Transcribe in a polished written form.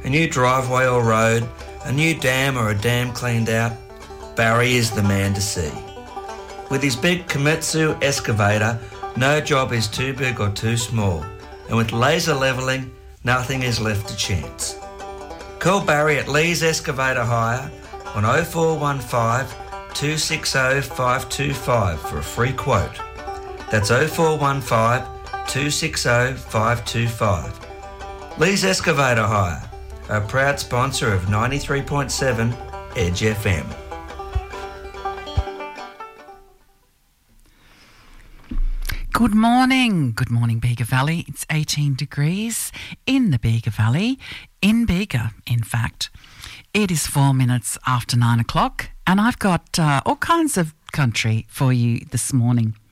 a new driveway or road, a new dam or a dam cleaned out, Barry is the man to see. With his big Komatsu excavator, no job is too big or too small, and with laser levelling, nothing is left to chance. Call Barry at Lee's Excavator Hire on 0415 260 525 for a free quote. That's 0415 260 525. Lee's Excavator Hire, a proud sponsor of 93.7 Edge FM. Good morning, Bega Valley. It's 18 degrees in the Bega Valley, in Bega, in fact. It is 4 minutes after 9 o'clock, and I've got all kinds of country for you this morning.